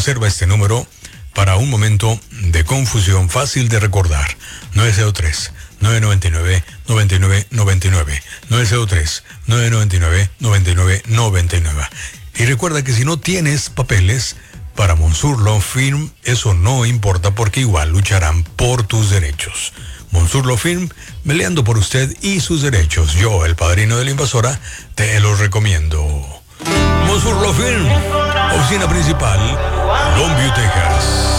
conserva este número para un momento de confusión fácil de recordar. 903-999-9999. 903-999-9999. Y recuerda que si no tienes papeles para Monsoor Law Firm, eso no importa porque igual lucharán por tus derechos. Monsoor Law Firm, peleando por usted y sus derechos. Yo, el padrino de la invasora, te los recomiendo. Monsoor Law Firm, oficina principal, Longview, Texas.